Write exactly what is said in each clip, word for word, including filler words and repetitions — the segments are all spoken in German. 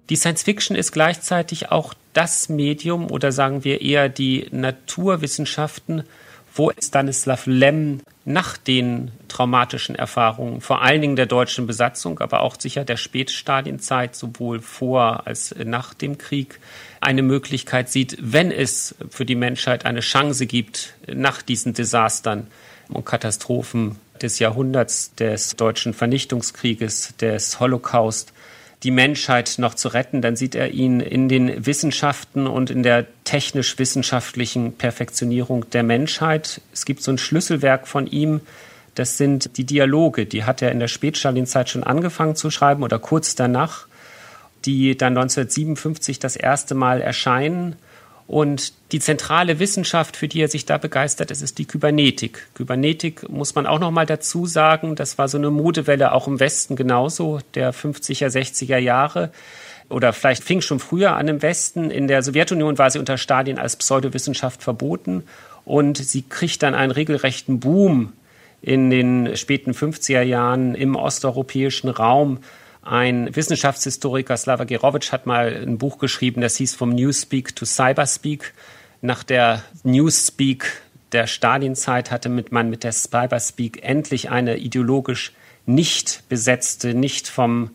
Die Science-Fiction ist gleichzeitig auch das Medium oder sagen wir eher die Naturwissenschaften, wo Stanislav Lem nach den traumatischen Erfahrungen, vor allen Dingen der deutschen Besatzung, aber auch sicher der Spätstalinzeit, sowohl vor als nach dem Krieg, eine Möglichkeit sieht, wenn es für die Menschheit eine Chance gibt, nach diesen Desastern und Katastrophen des Jahrhunderts, des deutschen Vernichtungskrieges, des Holocaust, die Menschheit noch zu retten, dann sieht er ihn in den Wissenschaften und in der technisch-wissenschaftlichen Perfektionierung der Menschheit. Es gibt so ein Schlüsselwerk von ihm, das sind die Dialoge. Die hat er in der Spätstalinzeit schon angefangen zu schreiben oder kurz danach, die dann neunzehnhundertsiebenundfünfzig das erste Mal erscheinen. Und die zentrale Wissenschaft, für die er sich da begeistert, das ist die Kybernetik. Kybernetik muss man auch noch mal dazu sagen, das war so eine Modewelle auch im Westen genauso, der fünfziger, sechziger Jahre. Oder vielleicht fing schon früher an im Westen. In der Sowjetunion war sie unter Stalin als Pseudowissenschaft verboten. Und sie kriegt dann einen regelrechten Boom in den späten fünfziger Jahren im osteuropäischen Raum. Ein Wissenschaftshistoriker, Slava Gerovic, hat mal ein Buch geschrieben, das hieß Vom Newspeak to Cyberspeak. Nach der Newspeak der Stalinzeit hatte man mit der Cyberspeak endlich eine ideologisch nicht besetzte, nicht vom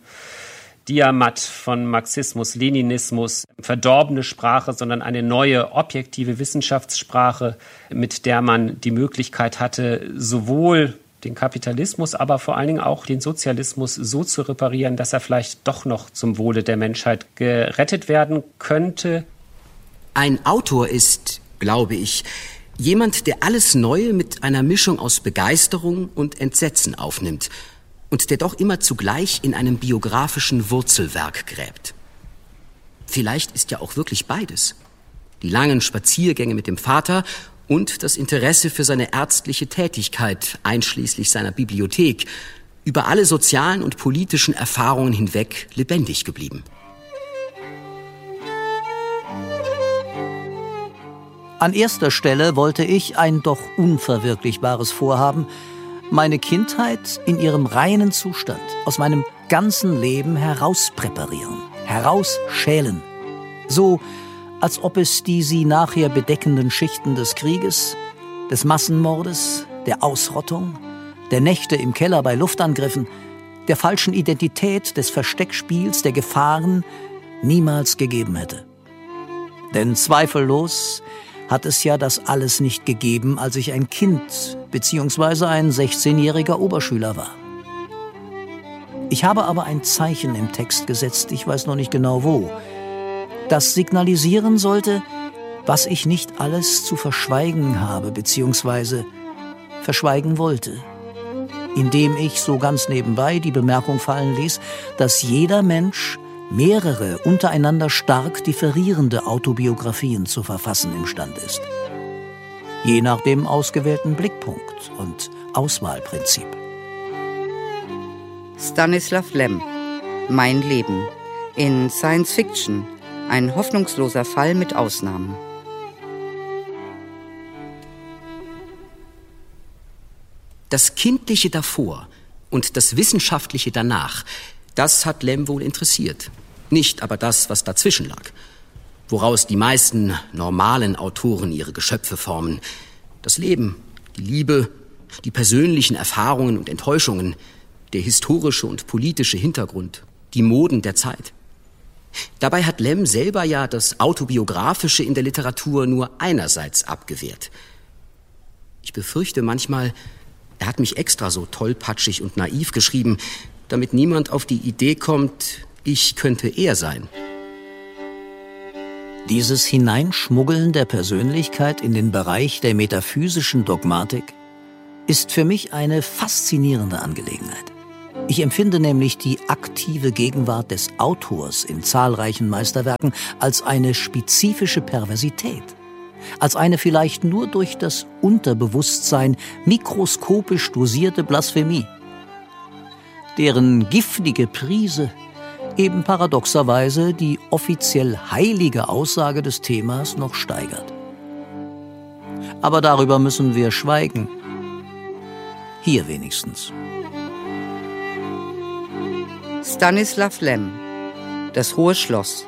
Diamat von Marxismus, Leninismus verdorbene Sprache, sondern eine neue, objektive Wissenschaftssprache, mit der man die Möglichkeit hatte, sowohl den Kapitalismus, aber vor allen Dingen auch den Sozialismus so zu reparieren, dass er vielleicht doch noch zum Wohle der Menschheit gerettet werden könnte. Ein Autor ist, glaube ich, jemand, der alles Neue mit einer Mischung aus Begeisterung und Entsetzen aufnimmt und der doch immer zugleich in einem biografischen Wurzelwerk gräbt. Vielleicht ist ja auch wirklich beides. Die langen Spaziergänge mit dem Vater und das Interesse für seine ärztliche Tätigkeit, einschließlich seiner Bibliothek, über alle sozialen und politischen Erfahrungen hinweg lebendig geblieben. An erster Stelle wollte ich ein doch unverwirklichbares Vorhaben, meine Kindheit in ihrem reinen Zustand aus meinem ganzen Leben herauspräparieren, herausschälen. So, als ob es die sie nachher bedeckenden Schichten des Krieges, des Massenmordes, der Ausrottung, der Nächte im Keller bei Luftangriffen, der falschen Identität, des Versteckspiels, der Gefahren niemals gegeben hätte. Denn zweifellos hat es ja das alles nicht gegeben, als ich ein Kind bzw. ein sechzehnjähriger Oberschüler war. Ich habe aber ein Zeichen im Text gesetzt, ich weiß noch nicht genau wo, das signalisieren sollte, was ich nicht alles zu verschweigen habe bzw. verschweigen wollte, indem ich so ganz nebenbei die Bemerkung fallen ließ, dass jeder Mensch mehrere untereinander stark differierende Autobiografien zu verfassen imstande ist, je nach dem ausgewählten Blickpunkt und Auswahlprinzip. Stanislav Lem, Mein Leben, in Science Fiction. Ein hoffnungsloser Fall mit Ausnahmen. Das Kindliche davor und das Wissenschaftliche danach, das hat Lem wohl interessiert. Nicht aber das, was dazwischen lag. Woraus die meisten normalen Autoren ihre Geschöpfe formen. Das Leben, die Liebe, die persönlichen Erfahrungen und Enttäuschungen, der historische und politische Hintergrund, die Moden der Zeit. Dabei hat Lem selber ja das Autobiografische in der Literatur nur einerseits abgewehrt. Ich befürchte manchmal, er hat mich extra so tollpatschig und naiv geschrieben, damit niemand auf die Idee kommt, ich könnte er sein. Dieses Hineinschmuggeln der Persönlichkeit in den Bereich der metaphysischen Dogmatik ist für mich eine faszinierende Angelegenheit. Ich empfinde nämlich die aktive Gegenwart des Autors in zahlreichen Meisterwerken als eine spezifische Perversität, als eine vielleicht nur durch das Unterbewusstsein mikroskopisch dosierte Blasphemie, deren giftige Prise eben paradoxerweise die offiziell heilige Aussage des Themas noch steigert. Aber darüber müssen wir schweigen. Hier wenigstens. Stanislav Lem, Das Hohe Schloss.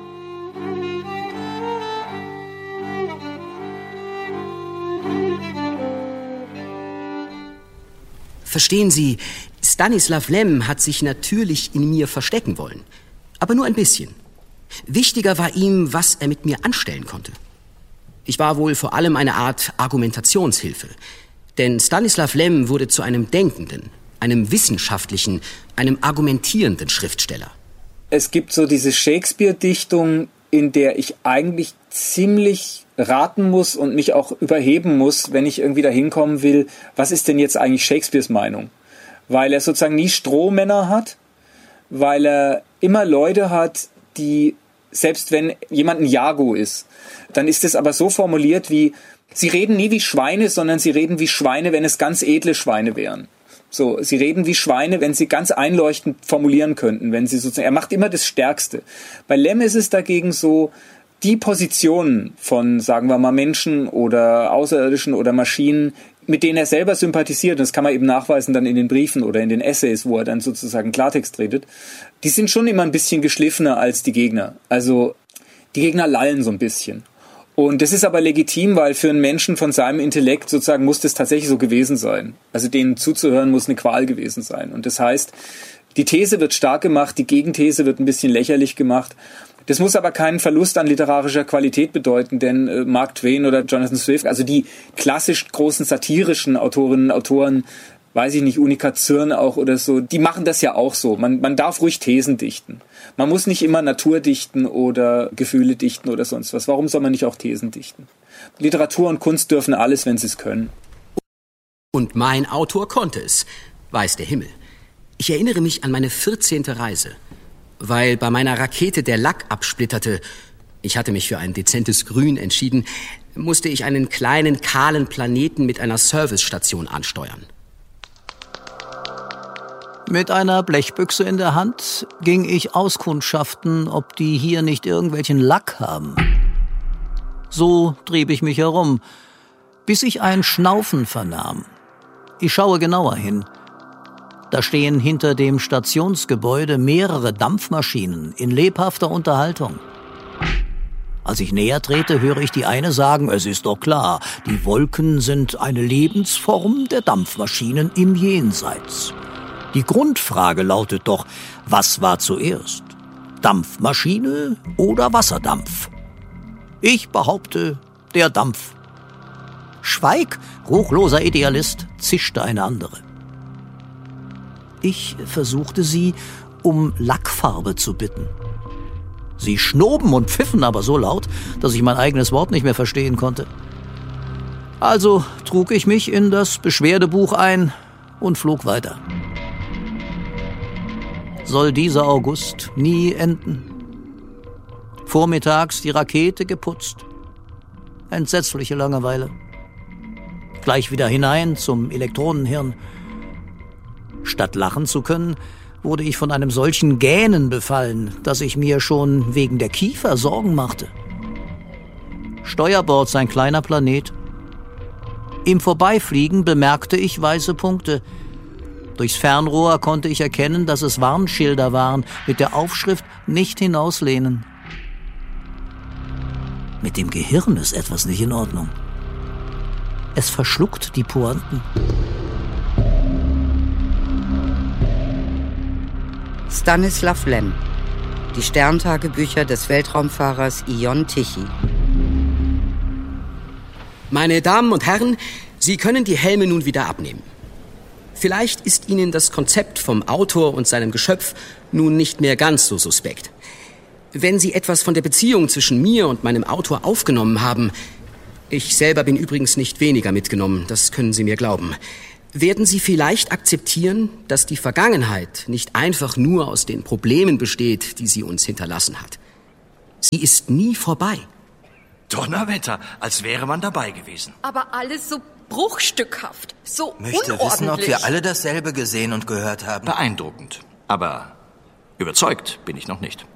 Verstehen Sie, Stanislav Lem hat sich natürlich in mir verstecken wollen. Aber nur ein bisschen. Wichtiger war ihm, was er mit mir anstellen konnte. Ich war wohl vor allem eine Art Argumentationshilfe. Denn Stanislav Lem wurde zu einem denkenden, einem wissenschaftlichen, einem argumentierenden Schriftsteller. Es gibt so diese Shakespeare-Dichtung, in der ich eigentlich ziemlich raten muss und mich auch überheben muss, wenn ich irgendwie dahin kommen will, was ist denn jetzt eigentlich Shakespeares Meinung? Weil er sozusagen nie Strohmänner hat, weil er immer Leute hat, die, selbst wenn jemand ein Jago ist, dann ist es aber so formuliert wie, sie reden nie wie Schweine, sondern sie reden wie Schweine, wenn es ganz edle Schweine wären. So, sie reden wie Schweine, wenn sie ganz einleuchtend formulieren könnten, wenn sie sozusagen, er macht immer das Stärkste. Bei Lem ist es dagegen so, die Positionen von, sagen wir mal, Menschen oder Außerirdischen oder Maschinen, mit denen er selber sympathisiert, und das kann man eben nachweisen dann in den Briefen oder in den Essays, wo er dann sozusagen Klartext redet, die sind schon immer ein bisschen geschliffener als die Gegner. Also die Gegner lallen so ein bisschen. Und das ist aber legitim, weil für einen Menschen von seinem Intellekt sozusagen muss das tatsächlich so gewesen sein. Also denen zuzuhören muss eine Qual gewesen sein. Und das heißt, die These wird stark gemacht, die Gegenthese wird ein bisschen lächerlich gemacht. Das muss aber keinen Verlust an literarischer Qualität bedeuten, denn äh, Mark Twain oder Jonathan Swift, also die klassisch großen satirischen Autorinnen und Autoren, weiß ich nicht, Unica Zürn auch oder so, die machen das ja auch so. Man, man darf ruhig Thesen dichten. Man muss nicht immer Natur dichten oder Gefühle dichten oder sonst was. Warum soll man nicht auch Thesen dichten? Literatur und Kunst dürfen alles, wenn sie es können. Und mein Autor konnte es, weiß der Himmel. Ich erinnere mich an meine vierzehnte Reise. Weil bei meiner Rakete der Lack absplitterte, ich hatte mich für ein dezentes Grün entschieden, musste ich einen kleinen, kahlen Planeten mit einer Servicestation ansteuern. Mit einer Blechbüchse in der Hand ging ich auskundschaften, ob die hier nicht irgendwelchen Lack haben. So trieb ich mich herum, bis ich ein Schnaufen vernahm. Ich schaue genauer hin. Da stehen hinter dem Stationsgebäude mehrere Dampfmaschinen in lebhafter Unterhaltung. Als ich näher trete, höre ich die eine sagen, es ist doch klar, die Wolken sind eine Lebensform der Dampfmaschinen im Jenseits. Die Grundfrage lautet doch, was war zuerst? Dampfmaschine oder Wasserdampf? Ich behaupte, der Dampf. Schweig, ruchloser Idealist, zischte eine andere. Ich versuchte sie, um Lackfarbe zu bitten. Sie schnoben und pfiffen aber so laut, dass ich mein eigenes Wort nicht mehr verstehen konnte. Also trug ich mich in das Beschwerdebuch ein und flog weiter. Soll dieser August nie enden? Vormittags die Rakete geputzt. Entsetzliche Langeweile. Gleich wieder hinein zum Elektronenhirn. Statt lachen zu können, wurde ich von einem solchen Gähnen befallen, dass ich mir schon wegen der Kiefer Sorgen machte. Steuerbord sein kleiner Planet. Im Vorbeifliegen bemerkte ich weiße Punkte. Durchs Fernrohr konnte ich erkennen, dass es Warnschilder waren mit der Aufschrift »Nicht hinauslehnen«. Mit dem Gehirn ist etwas nicht in Ordnung. Es verschluckt die Pointen. Stanislav Lem. Die Sterntagebücher des Weltraumfahrers Ion Tichy. Meine Damen und Herren, Sie können die Helme nun wieder abnehmen. Vielleicht ist Ihnen das Konzept vom Autor und seinem Geschöpf nun nicht mehr ganz so suspekt. Wenn Sie etwas von der Beziehung zwischen mir und meinem Autor aufgenommen haben, ich selber bin übrigens nicht weniger mitgenommen, das können Sie mir glauben, werden Sie vielleicht akzeptieren, dass die Vergangenheit nicht einfach nur aus den Problemen besteht, die sie uns hinterlassen hat. Sie ist nie vorbei. Donnerwetter, als wäre man dabei gewesen. Aber alles so bruchstückhaft, so Möchte unordentlich. wissen, ob wir alle dasselbe gesehen und gehört haben. Beeindruckend, aber überzeugt bin ich noch nicht.